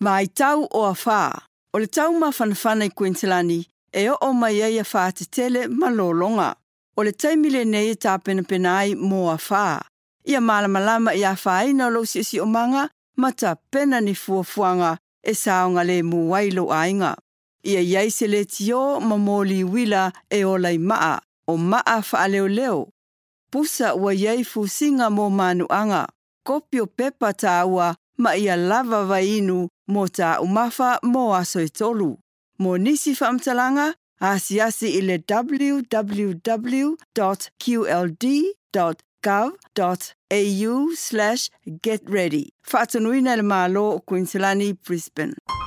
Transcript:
Mai tau o a whā. O le tau mawhanawhana I Queenslandi, e o mai ai a whātetele malolonga. O le taimile nei tā pena ai mō a whā. Ia malamalama I a whāina lo si o manga, mata pena ni fuafuanga e saonga le muwailo ainga. Ia iai se le tio mamoli wila e o lai maa, o maa whaaleo leo. Pusa ua iai fusinga mō manuanga. Kopio pepa tā ua ma ia lava vainu mō tā umafa mō aso e tolu. Mō nisi whaamtalanga, asiasi I le www.qld.gov.au/getready. Whaatanuina le mālo o Queenslandi, Brisbane.